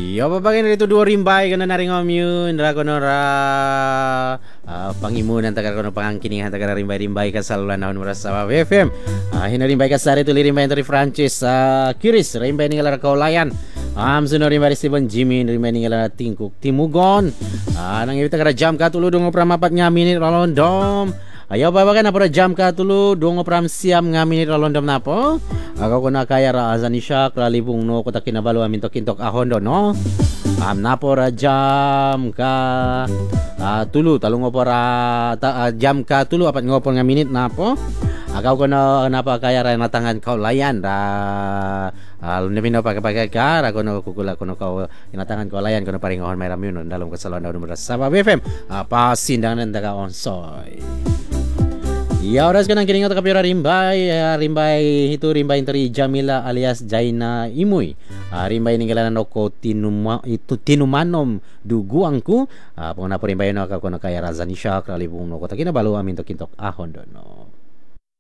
Yo babagay na dito dua rimbay kana naring omyun ra kono ra pangimunan tagar kono pangangkiningan tagar rimbay-rimbay ka salulan naon mura sa FM. Hinarimbay ka sari tuli rimbay dari Francis Kiris rimbay ningala ra kaulayan. Suno rimbay Steven Jimmy rimbay ningala tingkuk timugon. Nang ibita ka jam ka tulo dong pra 4 nga minit rolondom. Ayaw babagay na para jam ka tulo dong pram siam nga minit rolondom na po. Ako ko na kaya ra azan siya kralibong no ko ta kinabalo amin to kintok ahon do no. Na po ra jam ka tulo talong po ra jam ka tulo apat ngopon nga minit na po. Agaw ko na pa kaya ra natangan kaulayan ra lunamin na pagkapagay ka ra ko no kukula ko no ka inatangan kaulayan ko no paringahon may ramyon dalom ka salon daw numero sa BFM pasindang nang daga onsoy. Ya oras ko nang kiningot kapira rimbay hito rimbay interi Jamila alias Jaina Imuy rimbay ninggalan ko tinumanom duguangku panguna po rimbay no ako no kaya razani siya kralibong no ko takina balu amin to kintok ahon do no.